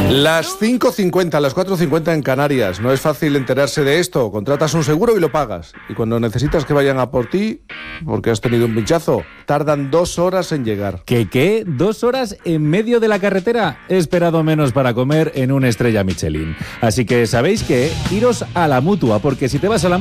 Las 5:50, las 4:50 en Canarias. No es fácil enterarse de esto. Contratas un seguro y lo pagas. Y cuando necesitas que vayan a por ti, porque has tenido un pinchazo, tardan 2 horas en llegar. ¿Qué? ¿2 horas en medio de la carretera? He esperado menos para comer en una estrella Michelin. Así que, ¿sabéis qué? Iros a la Mutua, porque si te vas a la